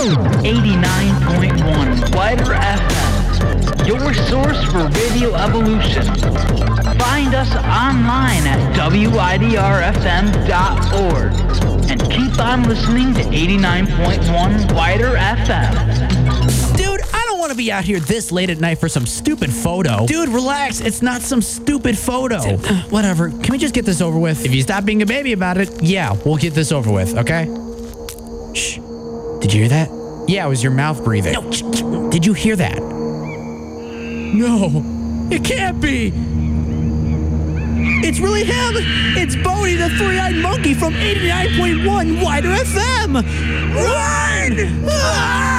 89.1 Wider FM, your source for radio evolution. Find us online at widrfm.org and keep on listening to 89.1 Wider FM. Dude, I don't want to be out here this late at night for some stupid photo. Dude, relax. It's not some stupid photo. Whatever. Can we just get this over with? If you stop being a baby about it, yeah, we'll get this over with, okay? Shh. Did you hear that? Yeah, it was your mouth breathing. No, did you hear that? No, it can't be. It's really him. It's Bodie, the three-eyed monkey from 89.1 Wider FM. Run!